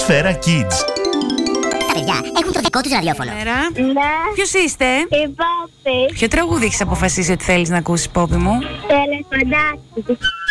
Σφαίρα Kids. Τα παιδιά έχουν το δικό τους ραδιόφωνο. Ναι. Ποιος είστε? Η Πόπη. Ποιο τραγούδι έχεις αποφασίσει ότι θέλεις να ακούσεις, Πόπη μου? Τελεφωνάκι.